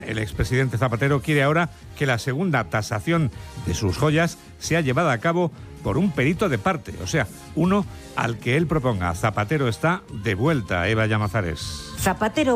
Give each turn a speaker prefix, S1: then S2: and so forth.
S1: El expresidente Zapatero quiere ahora que la segunda tasación de sus joyas sea llevada a cabo por un perito de parte, o sea, uno al que él proponga. Zapatero está de vuelta, Eva Llamazares.
S2: Zapatero